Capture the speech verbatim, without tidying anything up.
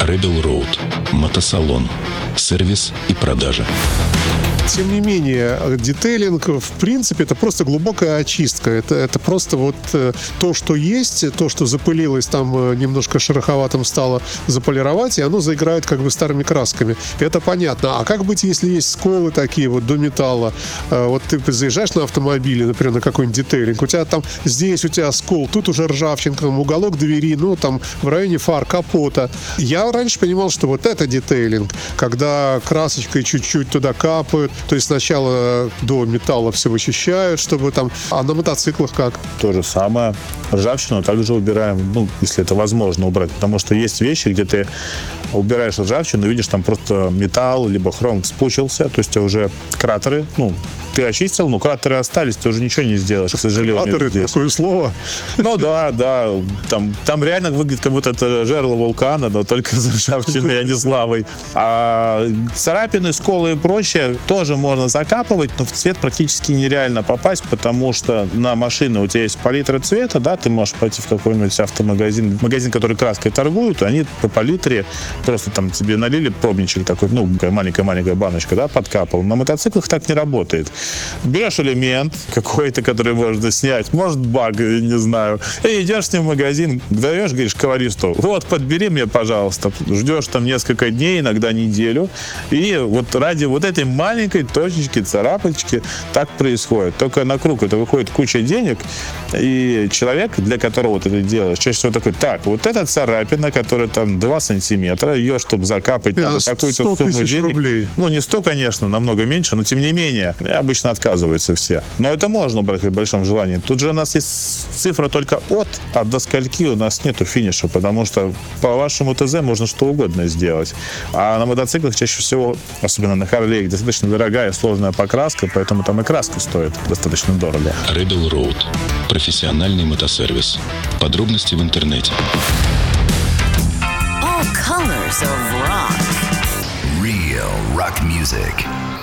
Rebel Road. Мотосалон. Сервис и продажа. Тем не менее, детейлинг, в принципе, это просто глубокая очистка. Это, это просто вот э, то, что есть, то, что запылилось, там э, немножко шероховатым стало, заполировать, и оно заиграет как бы старыми красками. Это понятно. А как быть, если есть сколы такие вот до металла? Э, вот ты заезжаешь на автомобиле, например, на какой-нибудь детейлинг, у тебя там здесь у тебя скол, тут уже ржавчинка, уголок двери, ну, там в районе фар, капота. Я раньше понимал, что вот это детейлинг, когда красочкой чуть-чуть туда капают. То есть сначала до металла все вычищают, чтобы там... А на мотоциклах как? То же самое. Ржавчину также убираем, ну, если это возможно убрать. Потому что есть вещи, где ты убираешь ржавчину, видишь, там просто металл, либо хром спучился, то есть уже кратеры, ну, ты очистил, но кратеры остались, ты уже ничего не сделаешь, к сожалению. Кратеры, такое слово? Ну да, да. Там, там реально выглядит, как будто это жерло вулкана, но только за ржавчиной, а не с лавой. А царапины, сколы и прочее тоже можно закапывать, но в цвет практически нереально попасть, потому что на машине у тебя есть палитра цвета, да, ты можешь пойти в какой-нибудь автомагазин, магазин, который краской торгуют, они по палитре просто там тебе налили пробничек такой, ну, маленькая-маленькая баночка, да, подкапал. На мотоциклах так не работает. Берешь элемент какой-то, который можно снять, может баг, не знаю, и идешь с ним в магазин, даешь, говоришь, колористу, вот, подбери мне, пожалуйста. Ждешь там несколько дней, иногда неделю, и вот ради вот этой маленькой точечки, царапочки так происходит. Только на круг это выходит куча денег, и человек, для которого ты это делаешь, чаще всего такой, так, вот эта царапина, которая там два сантиметра, ее, чтобы закапать, надо какую-то сумму денег. Рублей. Ну, не сто, конечно, намного меньше, но тем не менее, обычно отказываются все. Но это можно брать при большом желании. Тут же у нас есть цифра только от, а до скольки у нас нету финиша, потому что по вашему ТЗ можно что угодно сделать. А на мотоциклах чаще всего, особенно на Харлее, достаточно дорогая, сложная покраска, поэтому там и краска стоит достаточно дорого. Rebel Road. Профессиональный мотосервис. Подробности в интернете. All colors of rock. Real rock music.